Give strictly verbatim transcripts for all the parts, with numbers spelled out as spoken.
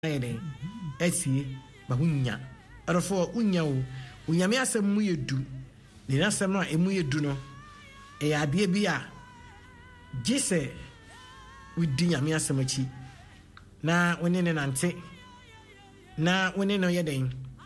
ayede etie ba hunya arofo unya wo unyame asem mu yedu ne nasem na emu yedu no e ade bi a gise wudi nyame asem achi na woni ne nante na woni no yeden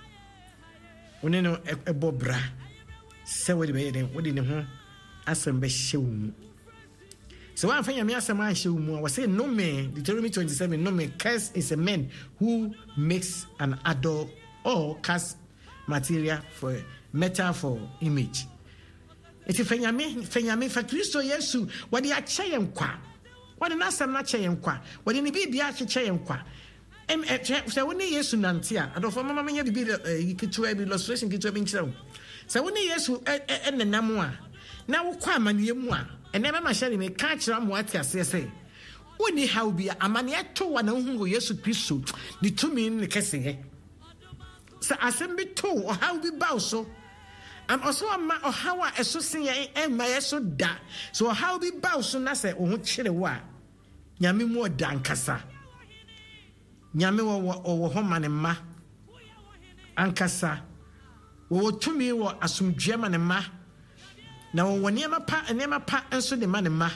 woni no ebobra se wodi be yeden wodi ne ho asem be hyewu. So one thing I mean, some I show more was saying no man, Deuteronomy twenty-seven, no man curse is a man who makes an idol or cast material for metal for image. It's a fenyame, fenyame for Christo Yesu, what the achayan qua, what an assam not chayan qua, what in the baby achayan qua. And so when they yesu nantia, I don't for mamma be the kitchen illustration kitchen show. So when they yesu and the namwa, now qua man yemwa. And never my shall me catch ram what I say. Only how be a mania to one who yes to Christo, the two mean the kessing. So I send me two or how we bow so. I'm also a man or how I associate and my so da. So how we bow so nasa or chill a wa. Yami more dan cassa. Yami or woman and ma. Ancassa. Or to me or assume German and ma. Now when you pa and never pa and so the man and ma.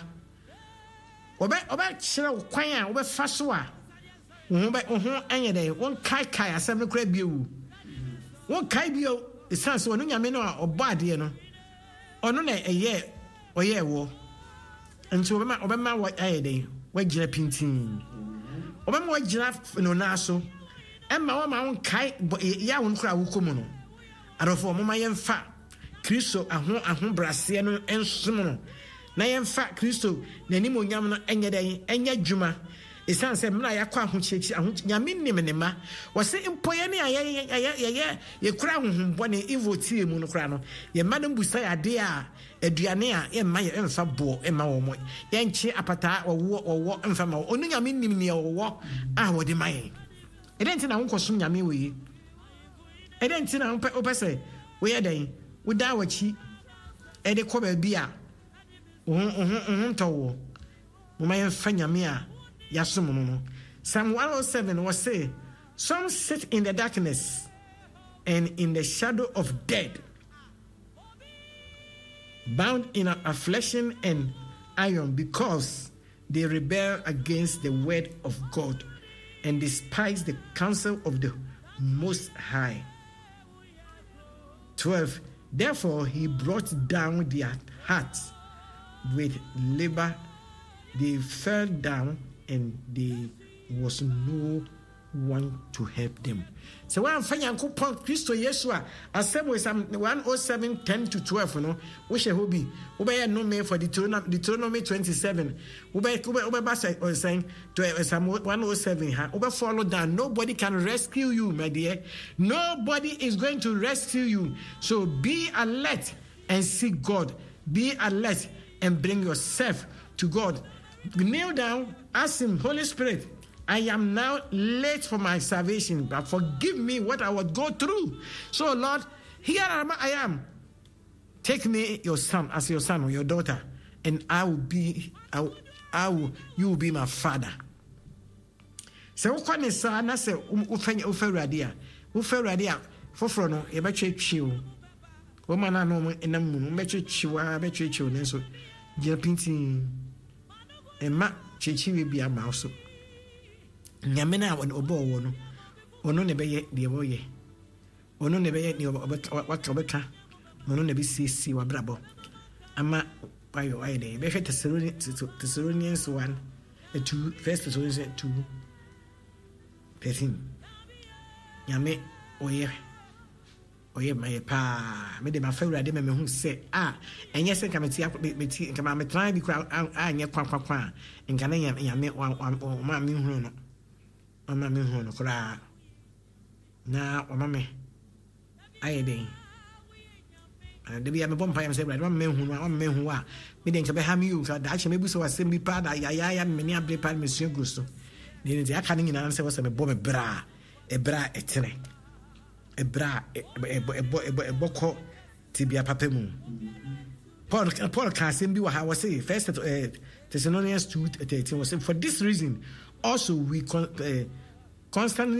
Obe obe chira kwan obe faso a wo be ho anya dey won kai kai asem no kra biu won kai biu the sense wonu nyame no obo ade no ono na eye oye wo nti obe ma obe ma wa aye dey wa gira pintin obe ma wa gira no na so emma wa ma won kai ya won kra wo komu no arofo mo ma yemfa Kristo aho aho brase no ensom no na yemfa Kristo nani mo nyam no enye den enye dwuma esan se mna yakwa aho chechi aho nyame nim ne ma wose empoye ne aye aye ye kura honhombo ne evil tie mu no kura no ye ma no busa ade a aduane a ye ma ye emfa bo ema wo mo ye nchi apata wo wo emfa ma onu nyame nim ne wo a wo de mai eden ti na nkosom nyame wo yi eden ti na opese wo ye den Uda wachi ede ko ba bia ohun ohun ohun tawo mo mayen fanyame a yasom no no. Psalm one oh seven was say, some sit in the darkness and in the shadow of death, bound in affliction and iron, because they rebel against the word of God and despise the counsel of the Most High. twelve Therefore, he brought down their hearts with labor. They fell down, and there was no one to help them. So when I'm finding Christo Yeshua, as same with some one oh seven ten to twelve, you know, which I hope be. Obey no man for Deuteronomy twenty-seven. Obey Obey Basa or saying to some one oh seven. Obey follow down. Nobody can rescue you, my dear. Nobody is going to rescue you. So be alert and seek God. Be alert and bring yourself to God. Kneel down, ask Him, Holy Spirit, I am now late for my salvation, but forgive me what I would go through. So, Lord, here I am. Take me, your son, as your son or your daughter, and I will be, I will, I will you will be my father. So, what is that? I say, Ufenya Uferadia, Uferadia, Fofrono, a betray chill. Woman, I know in the moon, betray chiwa, betray chill, and so, Japinting, and ma, chichi will be a mouse. Nyamena won obo wo no ono ne beye de wo ye ono ne beye ne waka obeka ono ne bi sisi wa brabo ama ayo ayi de be Thessalonians one two first Thessalonians two thirteen nyame oye oye my pa me de ma fawura de me me hu se ah enye se nka meti meti nka ma metran bi kwa anye kwa kwa kwa nka na nyame o ma me hu no Mama me hu no kra na o mama aye den and de bia me bompa yam say brad mama me hu no mama me hu a me den ka be ha me yu ka da che me bu so asem bi pa da ya ya ya me ni abre pa me su gusto ni ni aka ni nyina say was me bom bra e bra etere e bra e bo e bo e boko tibia papa mu Paul Paul ka asem bi wa ha was say first Thessalonians two thirteen was say, for this reason also we con- uh, constantly